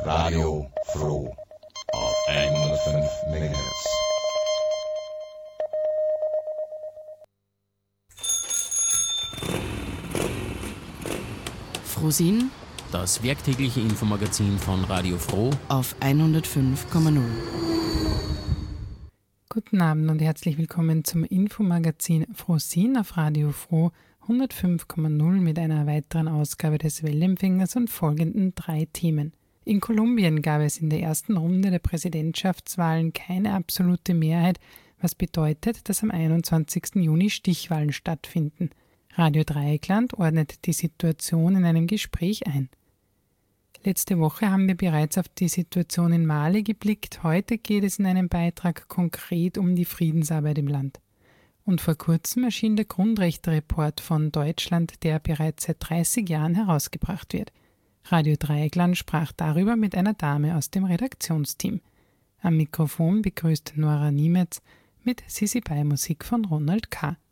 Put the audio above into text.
Radio Froh auf 105 MHz. Frohsinn, das werktägliche Infomagazin von Radio Froh auf 105,0. Guten Abend und herzlich willkommen zum Infomagazin Frohsinn auf Radio Froh 105,0 mit einer weiteren Ausgabe des Weltempfängers und folgenden 3 Themen. In Kolumbien gab es in der ersten Runde der Präsidentschaftswahlen keine absolute Mehrheit, was bedeutet, dass am 21. Juni Stichwahlen stattfinden. Radio Dreieckland ordnet die Situation in einem Gespräch ein. Letzte Woche haben wir bereits auf die Situation in Mali geblickt. Heute geht es in einem Beitrag konkret um die Friedensarbeit im Land. Und vor kurzem erschien der Grundrechte-Report von Deutschland, der bereits seit 30 Jahren herausgebracht wird. Radio Dreieckland sprach darüber mit einer Dame aus dem Redaktionsteam. Am Mikrofon begrüßt Nora Niemetz mit Sisi Bei Musik von Ronald K.